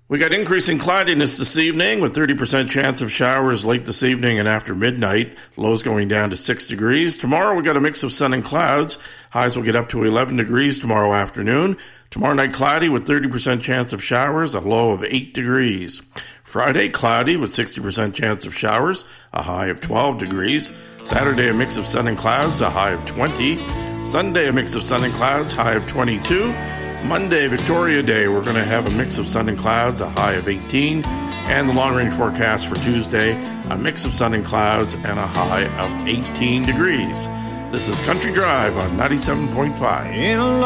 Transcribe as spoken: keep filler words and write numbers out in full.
We got increasing cloudiness this evening with thirty percent chance of showers late this evening and after midnight. Lows going down to six degrees. Tomorrow we got a mix of sun and clouds. Highs will get up to eleven degrees tomorrow afternoon. Tomorrow night cloudy with thirty percent chance of showers, a low of eight degrees. Friday cloudy with sixty percent chance of showers, a high of twelve degrees. Saturday a mix of sun and clouds, a high of twenty. Sunday a mix of sun and clouds, high of twenty-two. Monday, Victoria Day, we're going to have a mix of sun and clouds, a high of eighteen. And the long-range forecast for Tuesday, a mix of sun and clouds and a high of eighteen degrees. This is Country Drive on ninety-seven point five.